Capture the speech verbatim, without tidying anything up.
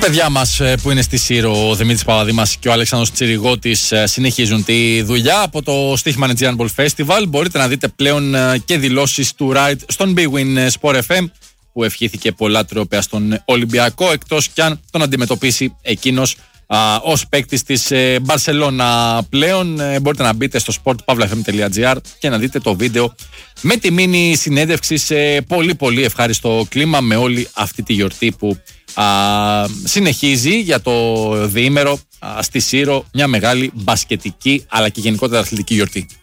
Παιδιά μας που είναι στη Σύρο, ο Δημήτρης Παπαδήμας και ο Αλέξανδρος Τσιριγώτης συνεχίζουν τη δουλειά από το Στοίχημα Aegean Ball Festival. Μπορείτε να δείτε πλέον και δηλώσεις του Ride στον Big Win Sport εφ εμ, που ευχήθηκε πολλά τρόπαια στον Ολυμπιακό, εκτός κι αν τον αντιμετωπίσει εκείνος α, ως παίκτης της ε, Μπαρσελόνα. Πλέον ε, μπορείτε να μπείτε στο sport pavla f m τελεία g r και να δείτε το βίντεο με τη μίνι συνέντευξη σε πολύ πολύ ευχάριστο κλίμα, με όλη αυτή τη γιορτή που α, συνεχίζει για το διήμερο α, στη Σύρο, μια μεγάλη μπασκετική αλλά και γενικότερα αθλητική γιορτή.